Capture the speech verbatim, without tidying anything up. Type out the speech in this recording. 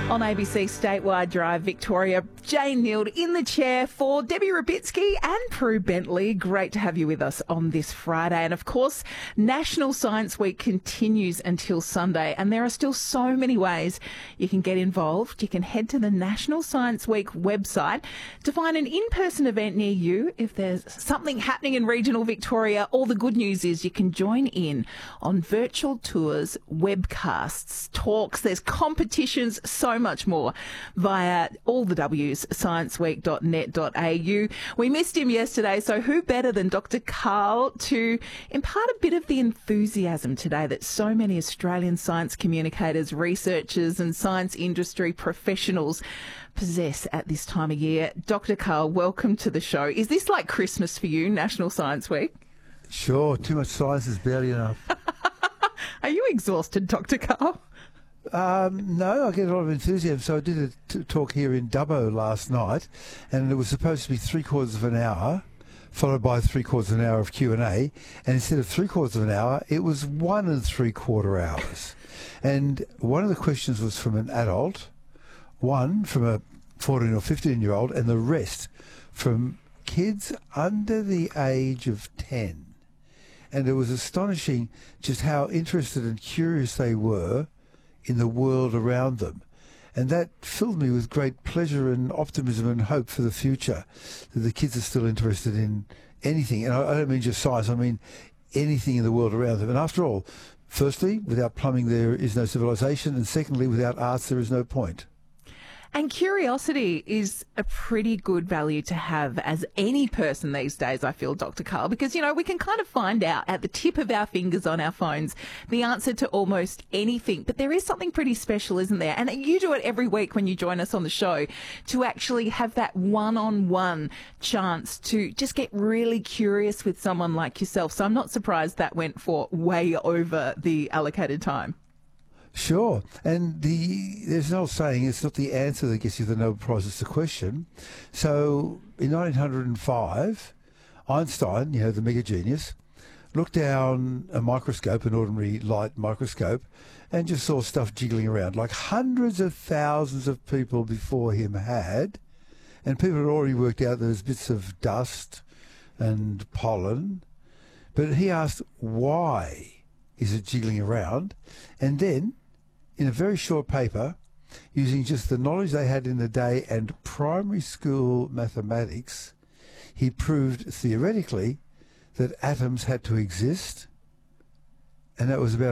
On A B C Statewide Drive, Victoria, Jane Nield in the chair for Debbie Rubitsky and Prue Bentley. Great to have you with us on this Friday. And of course, National Science Week continues until Sunday, and there are still so many ways you can get involved. You can head to the National Science Week website to find an in-person event near you. If there's something happening in regional Victoria, all the good news is you can join in on virtual tours, webcasts, talks, there's competitions, so much more via all the W's, science week dot net dot a u. We missed him yesterday, so who better than Doctor Karl to impart a bit of the enthusiasm today that so many Australian science communicators, researchers and science industry professionals possess at this time of year. Doctor Karl, welcome to the show. Is this like Christmas for you, National Science Week? Sure, too much science is barely enough. Are you exhausted, Doctor Karl? Um, no, I get a lot of enthusiasm. So I did a t- talk here in Dubbo last night, and it was supposed to be three quarters of an hour, followed by three quarters of an hour of Q and A. And instead of three quarters of an hour, it was one and three quarter hours. And one of the questions was from an adult, one from a fourteen or fifteen year old, and the rest from kids under the age of ten. And it was astonishing just how interested and curious they were in the world around them. And that filled me with great pleasure and optimism and hope for the future, that the kids are still interested in anything. And I, I don't mean just science, I mean anything in the world around them. And after all, firstly, without plumbing there is no civilization, and secondly, without arts there is no point. And curiosity is a pretty good value to have as any person these days, I feel, Doctor Karl, because, you know, we can kind of find out at the tip of our fingers on our phones the answer to almost anything. But there is something pretty special, isn't there? And you do it every week when you join us on the show, to actually have that one-on-one chance to just get really curious with someone like yourself. So I'm not surprised that went for way over the allocated time. Sure. And the there's an old saying, it's not the answer that gets you the Nobel Prize, it's the question. So in nineteen oh five, Einstein, you know, the mega genius, looked down a microscope, an ordinary light microscope, and just saw stuff jiggling around, like hundreds of thousands of people before him had. And people had already worked out there was bits of dust and pollen. But he asked, why is it jiggling around? And then, in a very short paper, using just the knowledge they had in the day and primary school mathematics, he proved theoretically that atoms had to exist, and that was about